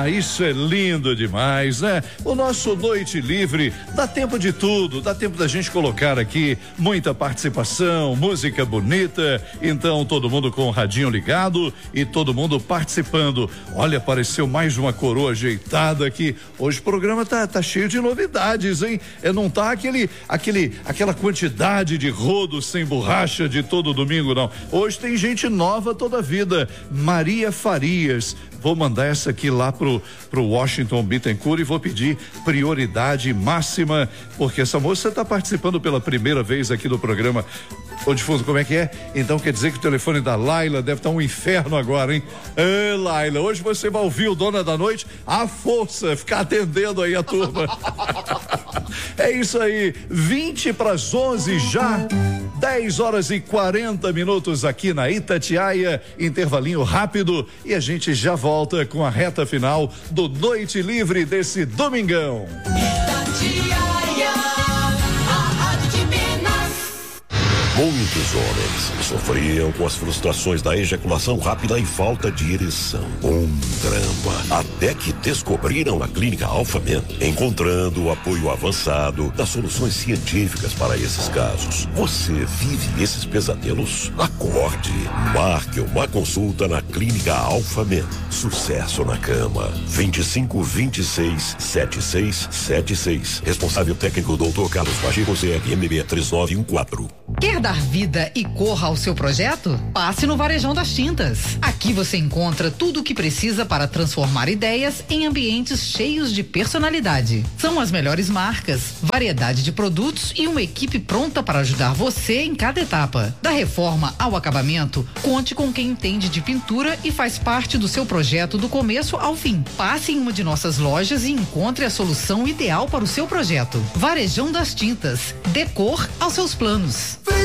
isso é lindo demais, né? O nosso Noite Livre dá tempo de tudo, dá tempo da gente colocar aqui muita participação, música bonita, então todo mundo com o radinho ligado e todo mundo participando. Olha, apareceu mais uma coroa ajeitada aqui. Hoje o programa tá cheio de novidades, hein? Não tá aquela quantidade de rodo sem borracha de todo domingo, não. Hoje tem gente nova toda a vida. Maria Farias. Vou mandar essa aqui lá pro Washington Bittencourt e vou pedir prioridade máxima, porque essa moça está participando pela primeira vez aqui do programa. Ô Difuso, como é que é? Então quer dizer que o telefone da Laila deve estar um inferno agora, hein? Laila, hoje você vai ouvir o Dona da Noite à força, ficar atendendo aí a turma. É isso aí, 20:11 já, 10h40 aqui na Itatiaia, intervalinho rápido e a gente já volta com a reta final do Noite Livre desse domingão. Itatiaia, a rádio de Minas. Muitos homens sofriam com as frustrações da ejaculação rápida e falta de ereção. Um drama. Até que descobriram a Clínica Alphamen, encontrando o apoio avançado das soluções científicas para esses casos. Você vive esses pesadelos? Acorde. Marque uma consulta na Clínica Alphamen. Sucesso na cama. 2526-7676. Responsável técnico Dr. Carlos Pacheco, CRMB 3914. Quer dar vida e cor ao seu projeto? Passe no Varejão das Tintas. Aqui você encontra tudo o que precisa para transformar ideias em ambientes cheios de personalidade. São as melhores marcas, variedade de produtos e uma equipe pronta para ajudar você em cada etapa. Da reforma ao acabamento, conte com quem entende de pintura e faz parte do seu projeto do começo ao fim. Passe em uma de nossas lojas e encontre a solução ideal para o seu projeto. Varejão das Tintas. Dê cor aos seus planos.